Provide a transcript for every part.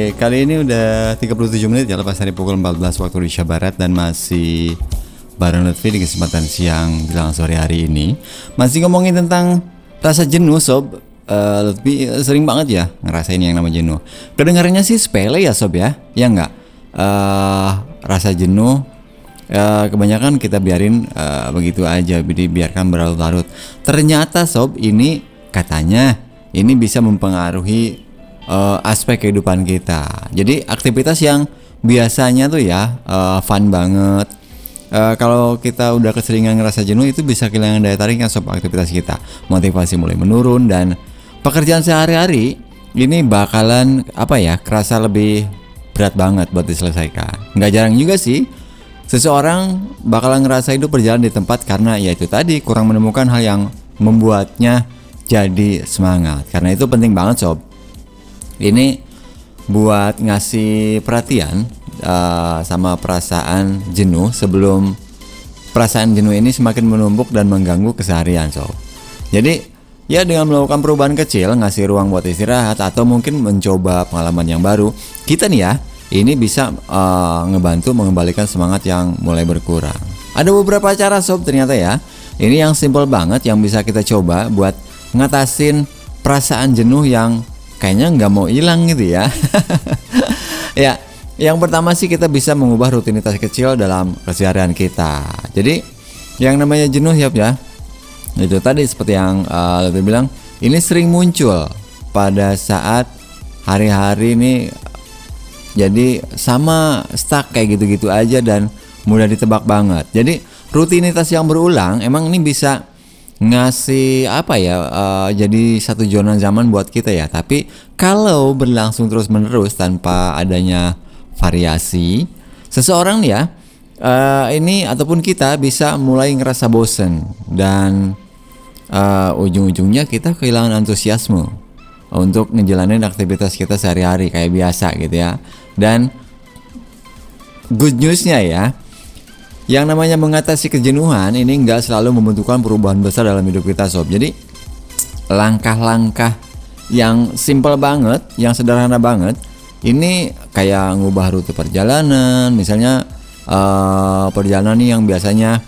kali ini udah 37 menit ya lepas dari pukul 14 waktu Indonesia Barat dan masih bareng Lutfi di kesempatan siang jelang sore hari ini. Masih ngomongin tentang rasa jenuh sob. Lutfi sering banget ya ngerasain yang namanya jenuh. Kedengarannya sih sepele ya sob ya, ya enggak? Rasa jenuh kebanyakan kita biarin begitu aja, dibiarkan berlarut-larut. Ternyata sob ini katanya ini bisa mempengaruhi aspek kehidupan kita. Jadi aktivitas yang biasanya tuh ya fun banget, kalau kita udah keseringan ngerasa jenuh itu bisa kehilangan daya tarik yang sob aktivitas kita. Motivasi mulai menurun dan pekerjaan sehari-hari ini bakalan kerasa lebih berat banget buat diselesaikan. Nggak jarang juga sih seseorang bakalan ngerasa hidup berjalan di tempat karena ya itu tadi kurang menemukan hal yang membuatnya jadi semangat. Karena itu penting banget sob ini buat ngasih perhatian sama perasaan jenuh sebelum perasaan jenuh ini semakin menumpuk dan mengganggu keseharian sob. Jadi ya dengan melakukan perubahan kecil, ngasih ruang buat istirahat atau mungkin mencoba pengalaman yang baru, kita nih ya ini bisa ngebantu mengembalikan semangat yang mulai berkurang. Ada beberapa cara sob ternyata ya. Ini yang simple banget yang bisa kita coba buat ngatasin perasaan jenuh yang kayaknya nggak mau hilang gitu ya. Ya, yang pertama sih kita bisa mengubah rutinitas kecil dalam keseharian kita. Jadi yang namanya jenuh ya, itu tadi seperti yang Lutfi bilang, ini sering muncul pada saat hari-hari ini jadi sama stuck kayak gitu-gitu aja dan mudah ditebak banget. Jadi rutinitas yang berulang emang ini bisa ngasih jadi satu zona zaman buat kita ya. Tapi kalau berlangsung terus menerus tanpa adanya variasi, seseorang ya ini ataupun kita bisa mulai ngerasa bosen dan ujung-ujungnya kita kehilangan antusiasme untuk ngejalanin aktivitas kita sehari-hari kayak biasa gitu ya. Dan good newsnya ya, yang namanya mengatasi kejenuhan ini nggak selalu membutuhkan perubahan besar dalam hidup kita sob. Jadi langkah-langkah yang simple banget, yang sederhana banget, ini kayak ngubah rute perjalanan. Misalnya perjalanan nih yang biasanya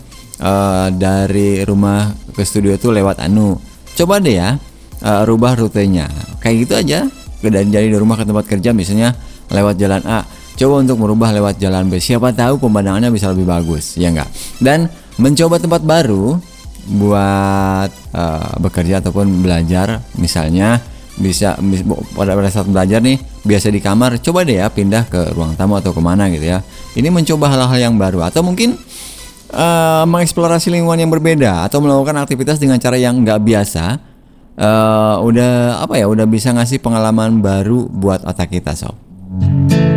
dari rumah ke studio itu lewat coba deh ya rubah rutenya. Kayak gitu aja. Dari rumah ke tempat kerja misalnya lewat jalan A, coba untuk merubah lewat jalan B. Siapa tahu pemandangannya bisa lebih bagus, ya enggak? Dan mencoba tempat baru buat bekerja ataupun belajar, misalnya bisa pada saat belajar nih biasa di kamar, coba deh ya pindah ke ruang tamu atau kemana gitu ya. Ini mencoba hal-hal yang baru atau mungkin mengeksplorasi lingkungan yang berbeda atau melakukan aktivitas dengan cara yang nggak biasa. Udah bisa ngasih pengalaman baru buat otak kita sob.